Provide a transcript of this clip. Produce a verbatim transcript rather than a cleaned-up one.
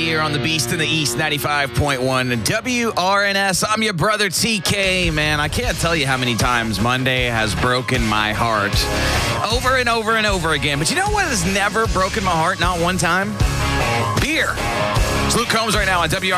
here on the Beast in the East, ninety-five point one W R N S. I'm your brother T K, man. I can't tell you how many times Monday has broken my heart over and over and over again. But you know what has never broken my heart? Not one time? Beer. It's Luke Combs right now on W R N S.